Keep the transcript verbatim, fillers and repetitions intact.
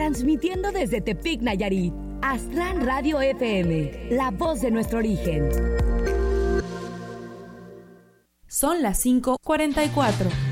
transmitiendo desde Tepic, Nayarit. Aztlán Radio F M, la voz de nuestro origen. Son las cinco cuarenta y cuatro.